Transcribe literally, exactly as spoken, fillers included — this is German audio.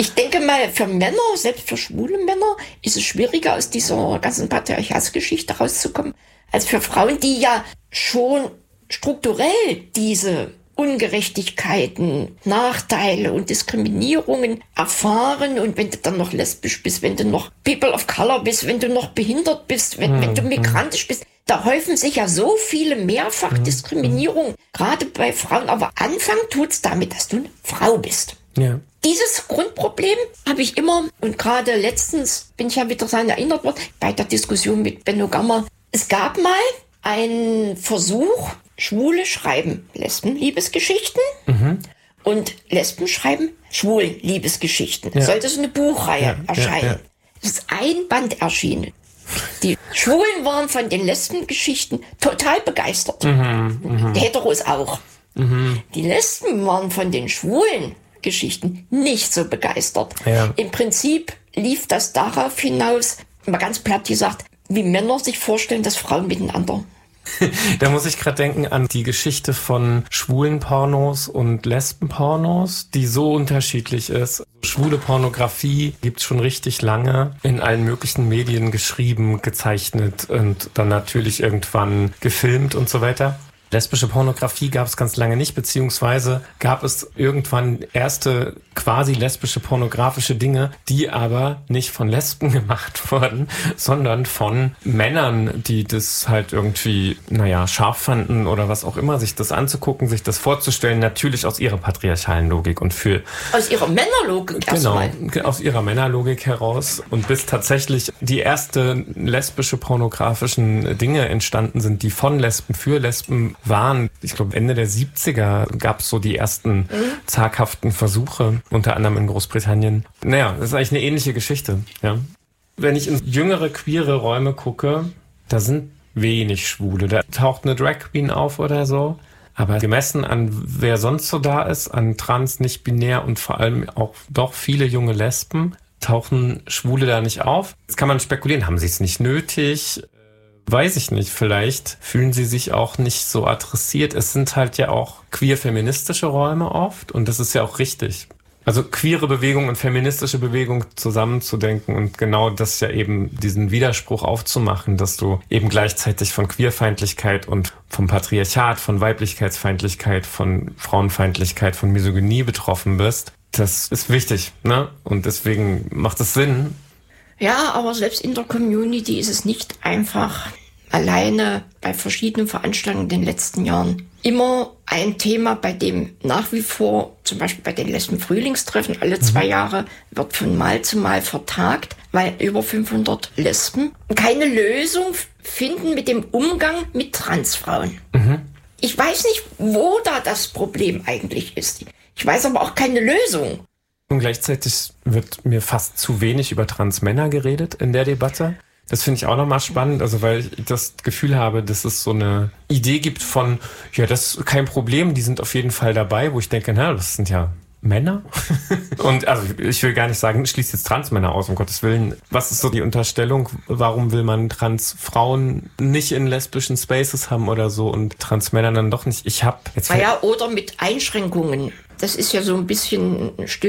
Ich denke mal, für Männer, selbst für schwule Männer, ist es schwieriger, aus dieser ganzen Patriarchatsgeschichte rauszukommen, als für Frauen, die ja schon strukturell diese Ungerechtigkeiten, Nachteile und Diskriminierungen erfahren. Und wenn du dann noch lesbisch bist, wenn du noch People of Color bist, wenn du noch behindert bist, wenn, mhm. wenn du migrantisch bist, da häufen sich ja so viele Mehrfachdiskriminierungen, mhm. gerade bei Frauen. Aber anfangen tut's damit, dass du eine Frau bist. Ja. Dieses Grundproblem habe ich immer, und gerade letztens bin ich ja wieder daran erinnert worden, bei der Diskussion mit Benno Gammer. Es gab mal einen Versuch, Schwule schreiben Lesben-Liebesgeschichten mhm. und Lesben schreiben Schwulen-Liebesgeschichten. Ja. Sollte so eine Buchreihe ja, erscheinen. Ja, ja. Es ist ein Band erschienen. Die Schwulen waren von den Lesbengeschichten total begeistert. Mhm, die Heteros auch. Mhm. Die Lesben waren von den schwulen Geschichten nicht so begeistert. Ja. Im Prinzip lief das darauf hinaus, mal ganz platt gesagt, wie Männer sich vorstellen, dass Frauen miteinander. Da muss ich gerade denken an die Geschichte von schwulen Pornos und Lesben-Pornos, die so unterschiedlich ist. Schwule Pornografie gibt's schon richtig lange, in allen möglichen Medien geschrieben, gezeichnet und dann natürlich irgendwann gefilmt und so weiter. Lesbische Pornografie gab es ganz lange nicht, beziehungsweise gab es irgendwann erste quasi lesbische pornografische Dinge, die aber nicht von Lesben gemacht wurden, sondern von Männern, die das halt irgendwie, naja, scharf fanden oder was auch immer, sich das anzugucken, sich das vorzustellen, natürlich aus ihrer patriarchalen Logik und für... Aus ihrer Männerlogik erstmal. Genau, aus ihrer Männerlogik heraus und bis tatsächlich die erste lesbische pornografischen Dinge entstanden sind, die von Lesben für Lesben waren. Ich glaube, Ende der siebziger gab es so die ersten mhm. zaghaften Versuche, unter anderem in Großbritannien. Naja, das ist eigentlich eine ähnliche Geschichte. Ja. Wenn ich in jüngere, queere Räume gucke, da sind wenig Schwule. Da taucht eine Drag Queen auf oder so. Aber gemessen an wer sonst so da ist, an trans, nicht binär und vor allem auch doch viele junge Lesben, tauchen Schwule da nicht auf. Jetzt kann man spekulieren, haben sie es nicht nötig? Weiß ich nicht, vielleicht fühlen sie sich auch nicht so adressiert. Es sind halt ja auch queer-feministische Räume oft und das ist ja auch richtig. Also queere Bewegung und feministische Bewegung zusammenzudenken und genau das ja eben, diesen Widerspruch aufzumachen, dass du eben gleichzeitig von Queerfeindlichkeit und vom Patriarchat, von Weiblichkeitsfeindlichkeit, von Frauenfeindlichkeit, von Misogynie betroffen bist. Das ist wichtig, ne? Und deswegen macht es Sinn. Ja, aber selbst in der Community ist es nicht einfach, alleine bei verschiedenen Veranstaltungen in den letzten Jahren immer ein Thema, bei dem nach wie vor, zum Beispiel bei den Lesben-Frühlingstreffen, alle zwei Jahre wird von Mal zu Mal vertagt, weil über fünfhundert Lesben keine Lösung finden mit dem Umgang mit Transfrauen. Mhm. Ich weiß nicht, wo da das Problem eigentlich ist. Ich weiß aber auch keine Lösung. Und gleichzeitig wird mir fast zu wenig über Transmänner geredet in der Debatte. Das finde ich auch nochmal spannend, also weil ich das Gefühl habe, dass es so eine Idee gibt von, ja, das ist kein Problem, die sind auf jeden Fall dabei, wo ich denke, na, das sind ja Männer. Und also ich will gar nicht sagen, schließt jetzt Transmänner aus, um Gottes Willen. Was ist so die Unterstellung? Warum will man Transfrauen nicht in lesbischen Spaces haben oder so und Transmänner dann doch nicht? Ich habe jetzt... Naja, oder mit Einschränkungen. Das ist ja so ein bisschen ein Stück